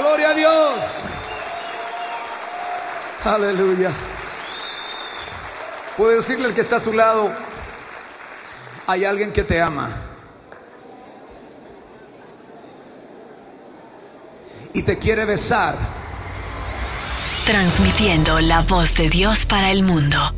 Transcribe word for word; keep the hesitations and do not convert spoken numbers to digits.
Gloria a Dios. Aleluya. Puede decirle al que está a su lado: hay alguien que te ama y te quiere besar. Transmitiendo la voz de Dios para el mundo.